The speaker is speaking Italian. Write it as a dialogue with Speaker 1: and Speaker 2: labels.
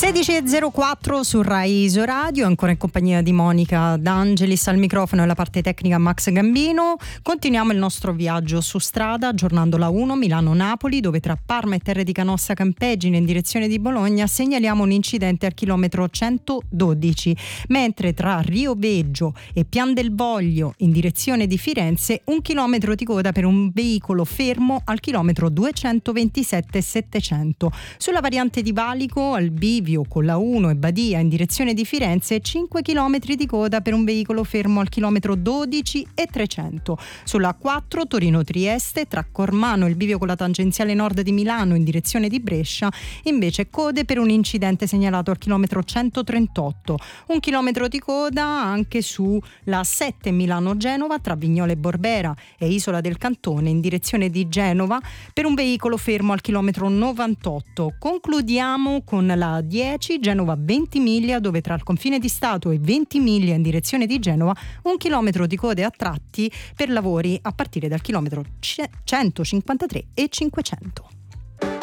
Speaker 1: 16.04 su Rai Isoradio, ancora in compagnia di Monica D'Angelis al microfono e la parte tecnica Max Gambino. Continuiamo il nostro viaggio su strada aggiornando la 1 Milano-Napoli, dove tra Parma e Terre di Canossa Campegine in direzione di Bologna segnaliamo un incidente al chilometro 112, mentre tra Rio Veggio e Pian del Voglio in direzione di Firenze 1 chilometro di coda per un veicolo fermo al chilometro 227,700. Sulla variante di Valico al bivio con la 1 e Badia in direzione di Firenze 5 km di coda per un veicolo fermo al chilometro 12,300. Sulla 4 Torino-Trieste tra Cormano e il bivio con la tangenziale nord di Milano in direzione di Brescia invece code per un incidente segnalato al chilometro 138. 1 chilometro di coda anche sulla 7 Milano-Genova tra Vignola e Borbera e Isola del Cantone in direzione di Genova per un veicolo fermo al chilometro 98. Concludiamo con la 10 Genova-Ventimiglia, dove tra il confine di Stato e Ventimiglia in direzione di Genova 1 chilometro di code a tratti per lavori a partire dal chilometro 153 e 500.